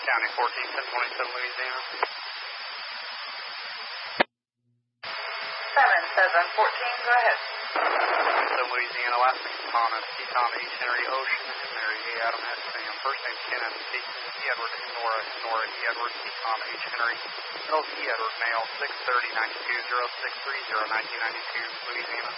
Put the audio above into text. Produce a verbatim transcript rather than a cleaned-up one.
County fourteen, ten twenty-seven, Louisiana. seven seven fourteen, go ahead. twenty-seven, Louisiana, last name Thomas, T. Tom, H. Henry, Ocean, and Mary, A. Adam, S. Sam. First name Kenneth, T. E. Edward, Nora, Nora, E. Edward, T. Tom, H. Henry. Middle E. Edward, male, six thirty, ninety-two, oh six three oh, nineteen ninety-two, Louisiana.